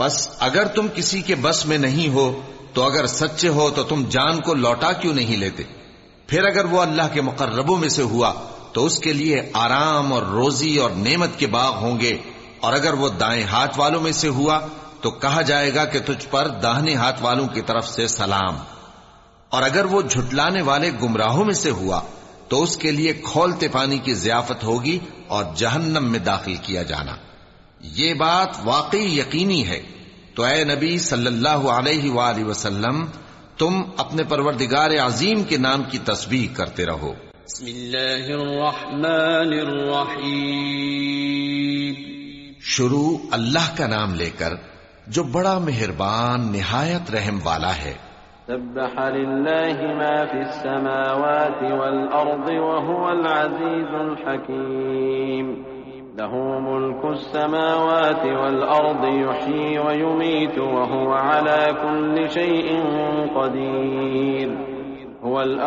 پس اگر تم کسی کے بس میں نہیں ہو تو اگر سچے ہو تو تم جان کو لوٹا کیوں نہیں لیتے؟ پھر اگر وہ اللہ کے مقربوں میں سے ہوا تو اس کے لیے آرام اور روزی اور نعمت کے باغ ہوں گے، اور اگر وہ دائیں ہاتھ والوں میں سے ہوا تو کہا جائے گا کہ تجھ پر داہنے ہاتھ والوں کی طرف سے سلام، اور اگر وہ جھٹلانے والے گمراہوں میں سے ہوا تو اس کے لیے کھولتے پانی کی ضیافت ہوگی اور جہنم میں داخل کیا جانا۔ یہ بات واقعی یقینی ہے، تو اے نبی صلی اللہ علیہ وآلہ وسلم تم اپنے پروردگار عظیم کے نام کی تسبیح کرتے رہو۔ بسم اللہ الرحمن الرحیم۔ شروع اللہ کا نام لے کر جو بڑا مہربان نہایت رحم والا ہے۔ سبح للہ ما فی السماوات والارض وهو العزیز الحکیم۔ له ملك السماوات والأرض يحيي ويميت وهو على كل شيء قدير۔ هو